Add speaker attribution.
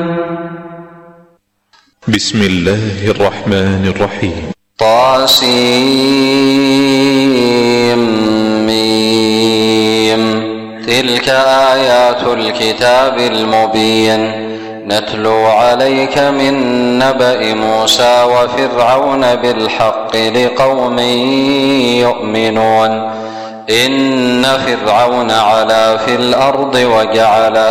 Speaker 1: بسم الله الرحمن الرحيم.
Speaker 2: طاسيم. تلك آيات الكتاب المبين نتلو عليك من نبأ موسى وفرعون بالحق لقوم يؤمنون. إن فرعون علا في الأرض وجعل